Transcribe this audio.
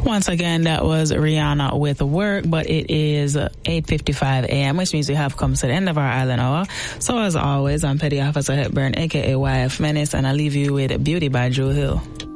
Once again, that was Rihanna with Work, but it is 8:55 a.m., which means we have come to the end of our Island Hour. So as always, I'm Petty Officer Hepburn, aka YF Menace, and I leave you with Beauty by Drew Hill.